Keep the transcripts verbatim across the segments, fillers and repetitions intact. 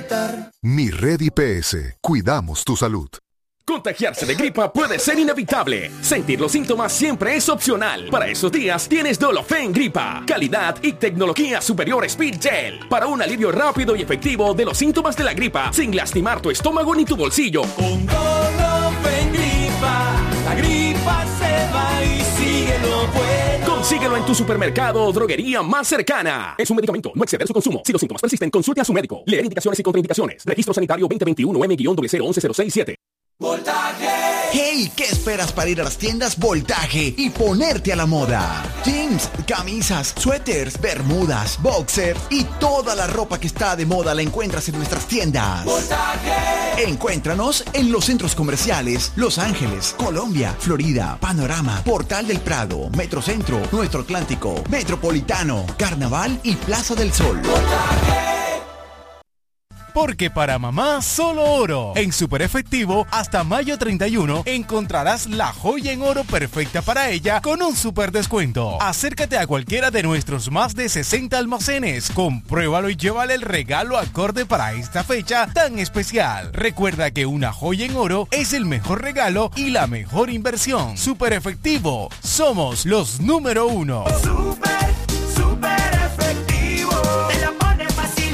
respetar. Mi Red I P S. Cuidamos tu salud. Contagiarse de gripa puede ser inevitable. Sentir los síntomas siempre es opcional. Para esos días tienes Dolofen Gripa. Calidad y tecnología superior Speed Gel. Para un alivio rápido y efectivo de los síntomas de la gripa sin lastimar tu estómago ni tu bolsillo. Con Dolofen Gripa, la gripa se va y sigue lo bueno. Consíguelo en tu supermercado o droguería más cercana. Es un medicamento, no exceder su consumo. Si los síntomas persisten, consulte a su médico. Leer indicaciones y contraindicaciones. Registro sanitario veinte veintiuno M cero cero once cero seis siete. Voltaje. Hey, ¿qué esperas para ir a las tiendas Voltaje y ponerte a la moda? Jeans, camisas, suéteres, bermudas, boxers y toda la ropa que está de moda la encuentras en nuestras tiendas. Voltaje. Encuéntranos en los centros comerciales Los Ángeles, Colombia, Florida, Panorama, Portal del Prado, Metrocentro, Nuestro Atlántico, Metropolitano, Carnaval y Plaza del Sol. Voltaje. Porque para mamá, solo oro. En Super Efectivo, hasta mayo treinta y uno, encontrarás la joya en oro perfecta para ella con un super descuento. Acércate a cualquiera de nuestros más de sesenta almacenes, compruébalo y llévale el regalo acorde para esta fecha tan especial. Recuerda que una joya en oro es el mejor regalo y la mejor inversión. Super Efectivo, somos los número uno. Super, super efectivo. Te la pone fácil.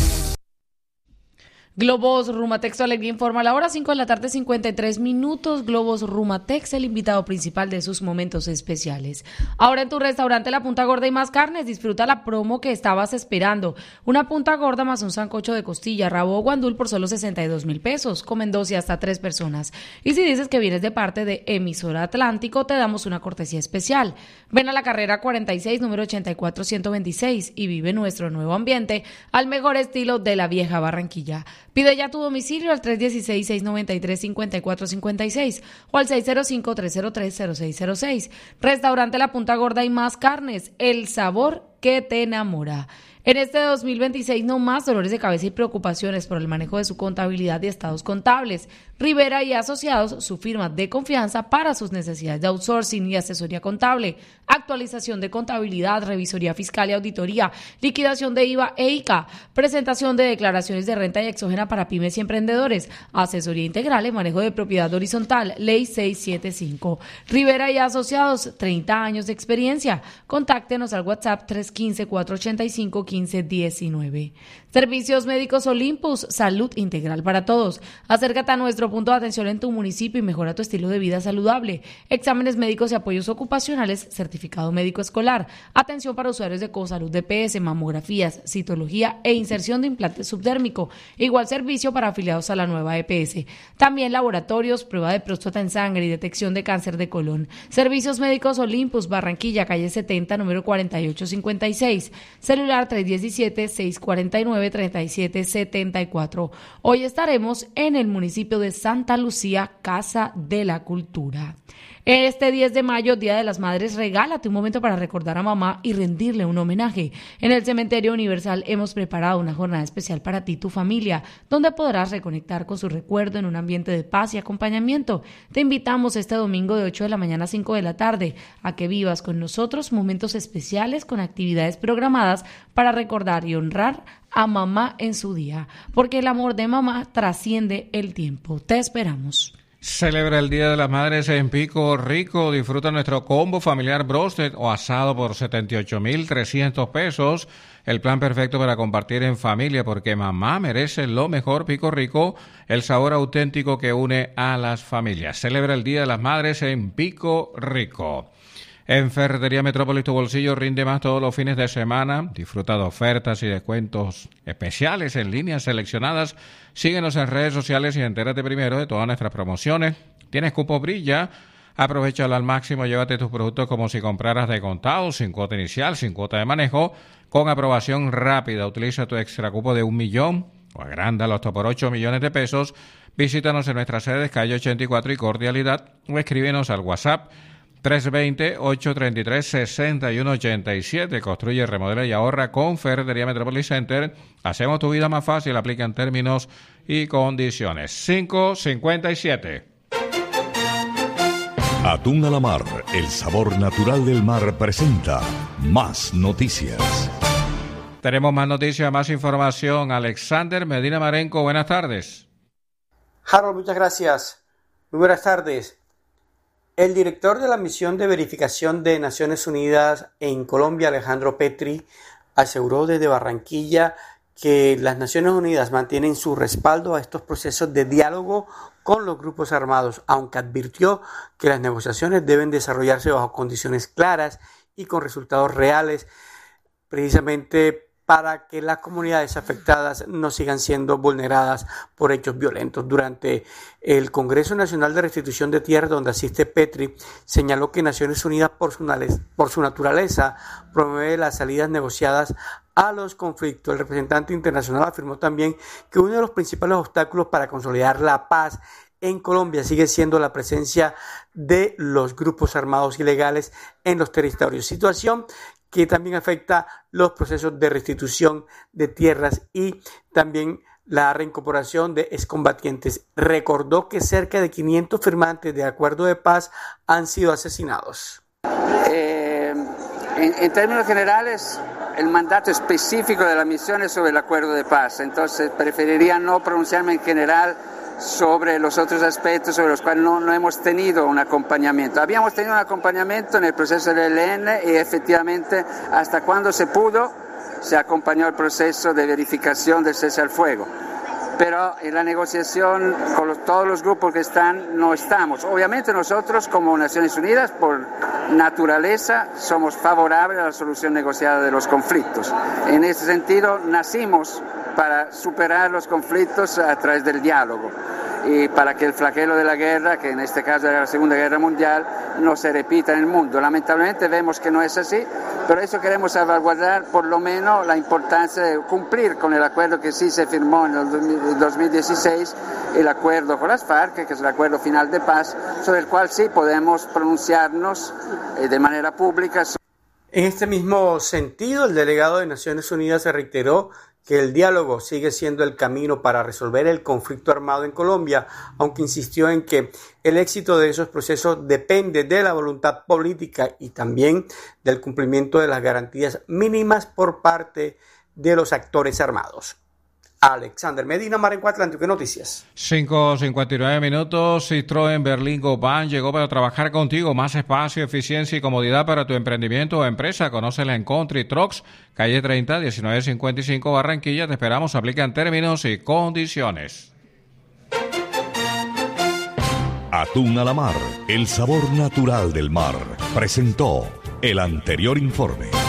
Globos Rumatex Alegría informa a la hora cinco de la tarde, cincuenta y tres minutos. Globos Rumatex, el invitado principal de sus momentos especiales. Ahora en tu restaurante La Punta Gorda y Más Carnes, disfruta la promo que estabas esperando. Una punta gorda más un sancocho de costilla, rabo o guandul por solo sesenta y dos mil pesos. Comen dos y hasta tres personas. Y si dices que vienes de parte de Emisora Atlántico, te damos una cortesía especial. Ven a la carrera cuarenta y seis, número ochenta y cuatro ciento veintiséis y vive nuestro nuevo ambiente al mejor estilo de la vieja Barranquilla. Pide ya tu domicilio al tres uno seis, seis nueve tres, cinco cuatro cinco seis o al seis cero cinco, tres cero tres, cero seis cero seis. Restaurante La Punta Gorda y Más Carnes, el sabor que te enamora. En este dos mil veintiséis no más dolores de cabeza y preocupaciones por el manejo de su contabilidad y estados contables. Rivera y Asociados, su firma de confianza para sus necesidades de outsourcing y asesoría contable, actualización de contabilidad, revisoría fiscal y auditoría, liquidación de I V A e I C A, presentación de declaraciones de renta y exógena para pymes y emprendedores, asesoría integral en manejo de propiedad horizontal, ley seiscientos setenta y cinco. Rivera y Asociados, treinta años de experiencia. Contáctenos al WhatsApp tres uno cinco, cuatro ocho cinco, uno cinco uno nueve. Servicios Médicos Olympus, salud integral para todos. Acércate a nuestro punto de atención en tu municipio y mejora tu estilo de vida saludable. Exámenes médicos y apoyos ocupacionales, certificado médico escolar, atención para usuarios de Cosalud D P S, mamografías, citología e inserción de implante subdérmico. Igual servicio para afiliados a la nueva E P S. También laboratorios, prueba de próstata en sangre y detección de cáncer de colon. Servicios Médicos Olympus, Barranquilla, calle setenta, número cuarenta y ocho cincuenta y seis. Celular tres uno siete, seis cuatro nueve, tres siete siete cuatro. Hoy estaremos en el municipio de Santa Lucía, Casa de la Cultura. Este diez de mayo, Día de las Madres, regálate un momento para recordar a mamá y rendirle un homenaje. En el Cementerio Universal hemos preparado una jornada especial para ti y tu familia, donde podrás reconectar con su recuerdo en un ambiente de paz y acompañamiento. Te invitamos este domingo de ocho de la mañana a cinco de la tarde a que vivas con nosotros momentos especiales con actividades programadas para recordar y honrar a mamá en su día, porque el amor de mamá trasciende el tiempo. Te esperamos. Celebra el Día de las Madres en Pico Rico. Disfruta nuestro combo familiar broasted o asado por setenta y ocho mil trescientos pesos. El plan perfecto para compartir en familia, porque mamá merece lo mejor. Pico Rico, el sabor auténtico que une a las familias. Celebra el Día de las Madres en Pico Rico. En Ferretería Metrópolis, tu bolsillo rinde más todos los fines de semana. Disfruta de ofertas y descuentos especiales en líneas seleccionadas. Síguenos en redes sociales y entérate primero de todas nuestras promociones. ¿Tienes cupo Brilla? Aprovechalo al máximo, llévate tus productos como si compraras de contado, sin cuota inicial, sin cuota de manejo, con aprobación rápida. Utiliza tu extra cupo de un millón o agrándalo hasta por ocho millones de pesos. Visítanos en nuestras sedes, calle ochenta y cuatro y Cordialidad, o escríbenos al WhatsApp tres dos cero, ocho tres tres, seis uno ocho siete. Construye, remodela y ahorra con Ferretería Metropolis Center. Hacemos tu vida más fácil. Aplica en términos y condiciones. cinco cincuenta y siete. Atún a la Mar, el sabor natural del mar, presenta Más Noticias. Tenemos más noticias, más información. Alexander Medina Marenco, buenas tardes. Harold, muchas gracias. Muy buenas tardes. El director de la misión de verificación de Naciones Unidas en Colombia, Alejandro Petri, aseguró desde Barranquilla que las Naciones Unidas mantienen su respaldo a estos procesos de diálogo con los grupos armados, aunque advirtió que las negociaciones deben desarrollarse bajo condiciones claras y con resultados reales, precisamente para que las comunidades afectadas no sigan siendo vulneradas por hechos violentos. Durante el Congreso Nacional de Restitución de Tierras, donde asiste Petri, señaló que Naciones Unidas, por su, por su naturaleza, promueve las salidas negociadas a los conflictos. El representante internacional afirmó también que uno de los principales obstáculos para consolidar la paz en Colombia sigue siendo la presencia de los grupos armados ilegales en los territorios, situación que también afecta los procesos de restitución de tierras y también la reincorporación de excombatientes. Recordó que cerca de quinientos firmantes de acuerdo de paz han sido asesinados. Eh, en, en términos generales, el mandato específico de la misión es sobre el acuerdo de paz, entonces preferiría no pronunciarme en general sobre los otros aspectos sobre los cuales no, no hemos tenido un acompañamiento. Habíamos tenido un acompañamiento en el proceso del E L N y efectivamente hasta cuando se pudo se acompañó el proceso de verificación del cese al fuego. Pero en la negociación con los, todos los grupos que están no estamos. Obviamente nosotros como Naciones Unidas por naturaleza somos favorables a la solución negociada de los conflictos. En ese sentido nacimos para superar los conflictos a través del diálogo y para que el flagelo de la guerra, que en este caso era la Segunda Guerra Mundial, no se repita en el mundo. Lamentablemente vemos que no es así, pero eso queremos salvaguardar por lo menos la importancia de cumplir con el acuerdo que sí se firmó en el dos mil dieciséis, el acuerdo con las FARC, que es el acuerdo final de paz, sobre el cual sí podemos pronunciarnos eh, de manera pública. En este mismo sentido, el delegado de Naciones Unidas se reiteró que el diálogo sigue siendo el camino para resolver el conflicto armado en Colombia, aunque insistió en que el éxito de esos procesos depende de la voluntad política y también del cumplimiento de las garantías mínimas por parte de los actores armados. Alexander Medina, Marenco Atlántico, Noticias. cinco cincuenta y nueve minutos. Citroën Berlingo Van llegó para trabajar contigo. Más espacio, eficiencia y comodidad para tu emprendimiento o empresa. Conócela en Country Trucks, calle treinta, diecinueve cincuenta y cinco, Barranquilla. Te esperamos. Aplican términos y condiciones. Atún a la mar, el sabor natural del mar. Presentó el anterior informe.